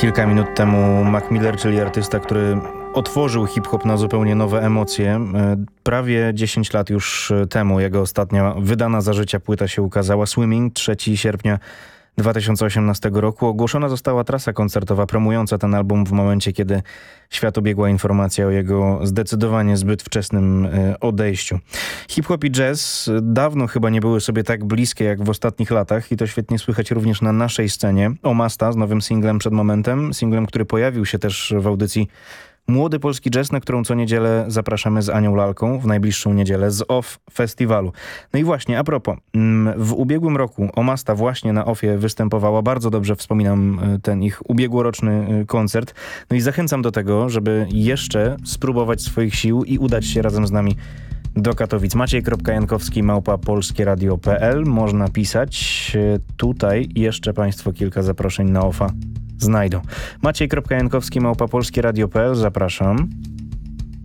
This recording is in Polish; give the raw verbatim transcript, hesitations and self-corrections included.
Kilka minut temu Mac Miller, czyli artysta, który otworzył hip-hop na zupełnie nowe emocje. Prawie dziesięć lat już temu jego ostatnia wydana za życia płyta się ukazała. Swimming, trzeciego sierpnia dwa tysiące osiemnastego roku. Ogłoszona została trasa koncertowa promująca ten album w momencie, kiedy świat obiegła informacja o jego zdecydowanie zbyt wczesnym odejściu. Hip-hop i jazz dawno chyba nie były sobie tak bliskie jak w ostatnich latach i to świetnie słychać również na naszej scenie. Omasta z nowym singlem przed momentem, singlem, który pojawił się też w audycji Młody Polski Jazz, na którą co niedzielę zapraszamy z Anią Lalką, w najbliższą niedzielę z Off Festiwalu. No i właśnie, a propos, w ubiegłym roku Omasta właśnie na Offie występowała. Bardzo dobrze wspominam ten ich ubiegłoroczny koncert. No i zachęcam do tego, żeby jeszcze spróbować swoich sił i udać się razem z nami do Katowic. Maciej.Jankowski małpa polskieradio kropka pe el. Można pisać. Tutaj jeszcze Państwo kilka zaproszeń na Offa znajdą. Maciej.Jankowski małpa polskieradio kropka pe el. Zapraszam.